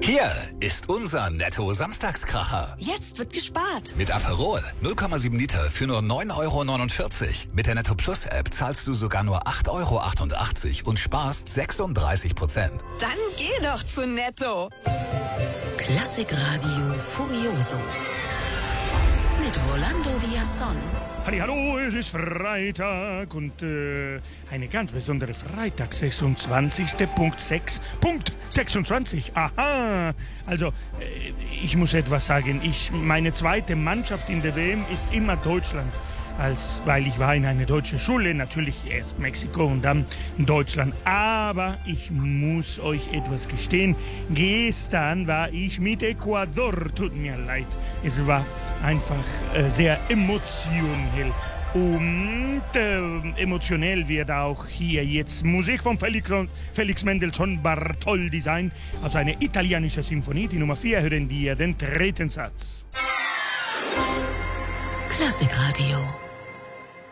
Hier ist unser Netto-Samstagskracher. Jetzt wird gespart. Mit Aperol 0,7 Liter für nur 9,49 €. Mit der Netto Plus App zahlst du sogar nur 8,88 € und sparst 36%. Dann geh doch zu Netto. Klassikradio Furioso. Mit Rolando Villazón. Hallo, es ist Freitag und eine ganz besondere Freitag, 26.6.26. Aha, also ich muss etwas sagen. Meine zweite Mannschaft in der WM ist immer Deutschland. Weil ich war in einer deutschen Schule, natürlich erst Mexiko und dann Deutschland. Aber ich muss euch etwas gestehen. Gestern war ich mit Ecuador. Tut mir leid. Es war einfach sehr emotionell. Und emotionell wird auch hier jetzt Musik von Felix Mendelssohn Bartholdy sein. Aus einer italienischen Sinfonie. Die Nummer 4 hören wir den dritten Satz. Klassikradio.